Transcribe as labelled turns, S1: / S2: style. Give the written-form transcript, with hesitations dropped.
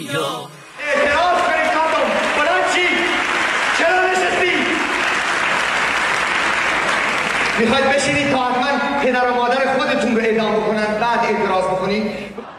S1: دنیا.
S2: اعتراض کنید مردم. بلند چی؟ چرا نشستی؟ میخواید بشینید تا حتما پدر و مادر خودتون رو اعدام بکنن بعد اعتراض بکنید؟